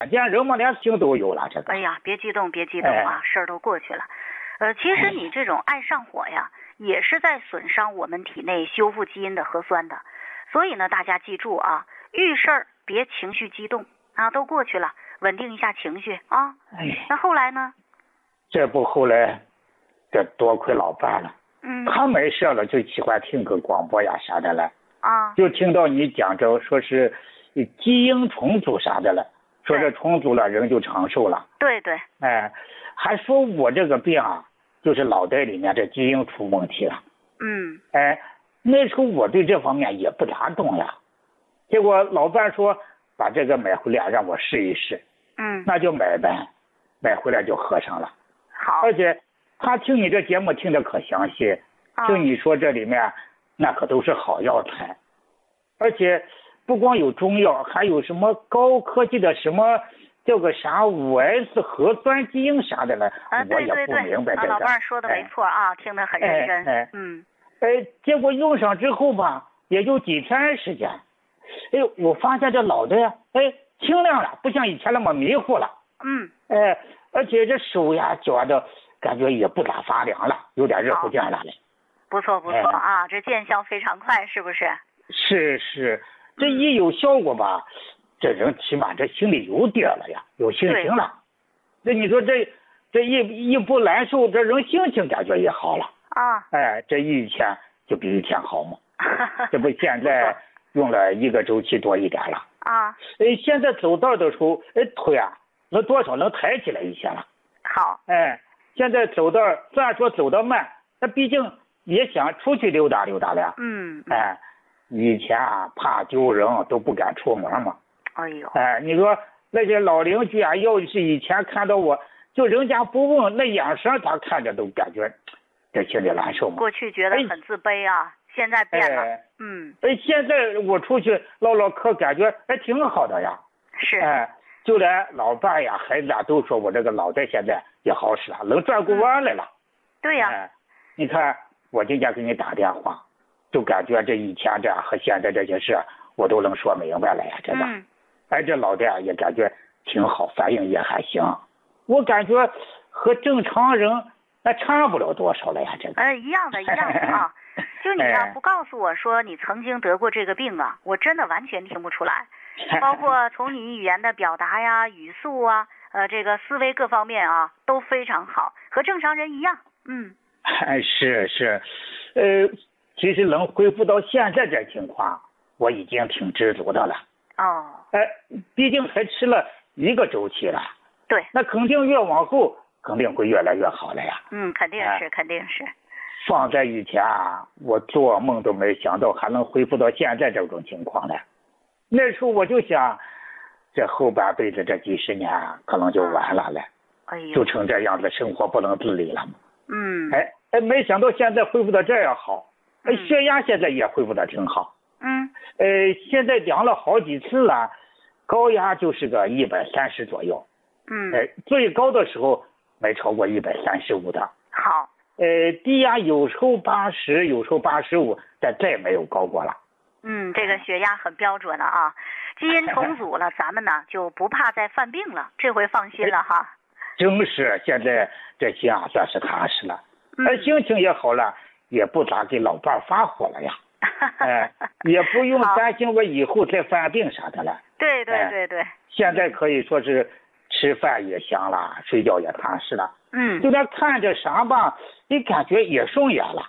现在人嘛连病都有了，这个。 哎呀，别激动，别激动啊，事儿都过去了。其实你这种爱上火呀，也是在损伤我们体内修复基因的核酸的。所以呢，大家记住啊，遇事儿别情绪激动啊，都过去了，稳定一下情绪啊。那后来呢？ 这不后来，这多亏老伴了。他没事了就喜欢听个广播呀啥的了。就听到你讲着说是基因重组啥的了，说这重组了人就长寿了。 对。 还说我这个病啊，就是脑袋里面这基因出问题了。那时候我对这方面也不咋懂呀。结果老伴说把这个买回来让我试一试。那就买呗，买回来就喝上了。 好。 而且他听你这节目听得可详细，听你说这里面那可都是好药材，而且不光有中药，还有什么高科技的什么叫个啥5S 核酸基因啥的了，我也不明白这个。 老伴说的没错啊，听得很认真。 结果用上之后吧，也就几天时间，我发现这脑袋清亮了，不像以前那么迷糊了。而且这手呀脚的感觉也不咋发凉了，有点热乎劲了嘞。 不错啊，这见效非常快，是不是？ 是，这一有效果吧，这人起码这心里有底了呀，有信心了。这你说这一不难受，这人心情感觉也好了。这一天就比一天好嘛。这不现在用了1个周期多一点了。现在走道的时候，腿啊能多少能抬起来一些了。 好。 现在走道虽然说走得慢，那毕竟也想出去溜达溜达了。以前啊怕丢人都不敢出门嘛。你说那些老邻居啊，要是以前看到我，就人家不问那眼神，他看着都感觉这心里难受嘛。 过去觉得很自卑啊，现在变了。 现在我出去唠唠嗑，感觉挺好的呀。 是。 就连老伴呀孩子啊都说我这个脑袋现在也好使了，能转过弯来了。 对呀。 你看我今天给你打电话，就感觉这以前这和现在这些事我都能说明白了呀，这个。这脑袋也感觉挺好，反应也还行。我感觉和正常人那差不了多少了呀，这个。 一样的啊。就你不告诉我说你曾经得过这个病啊，我真的完全听不出来。包括从你语言的表达呀、语速啊、这个思维各方面啊都非常好，和正常人一样。 是，其实能恢复到现在这情况，我已经挺知足的了。毕竟才吃了1个周期了。 对。 那肯定越往后肯定会越来越好了呀。 肯定是。 放在以前啊，我做梦都没想到还能恢复到现在这种情况了。那时候我就想，这后半辈子这几十年可能就完了嘞。就成这样子，生活不能自理了嘛。没想到现在恢复的这样好。血压现在也恢复的挺好。现在量了好几次了，高压就是个130左右。最高的时候没超过135的。 好。 低压有时候80，有时候85，但再没有高过了。 这个血压很标准了啊。基因重组了，咱们呢就不怕再犯病了，这回放心了哈。 真是，现在这心啊算是踏实了。心情也好了，也不咋给老伴发火了呀。也不用担心我以后再犯病啥的了。 对。 现在可以说是吃饭也香了，睡觉也踏实了。就连看着啥吧，你感觉也顺眼了。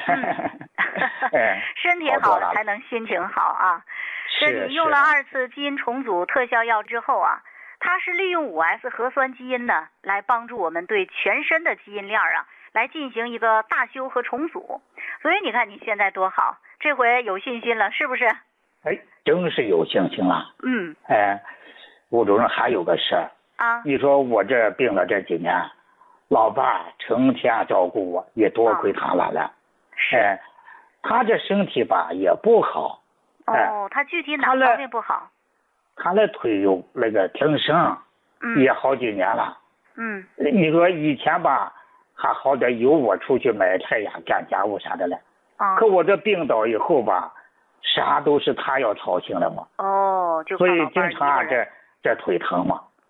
身体好了才能心情好啊。这你用了2次基因重组特效药之后啊，它是利用5S 核酸基因呢，来帮助我们对全身的基因链啊，来进行一个大修和重组。所以你看你现在多好，这回有信心了，是不是？ 真是有信心了。吴主任还有个事你说我这病了这几年，老伴成天照顾我，也多亏他了。他这身体吧也不好。 他具体哪方面不好？ 他的腿有那个增生，也好几年了。你说以前吧还好歹有我出去买菜呀、干家务啥的了。可我这病倒以后吧，啥都是他要操心了嘛。 就所以经常这腿疼嘛。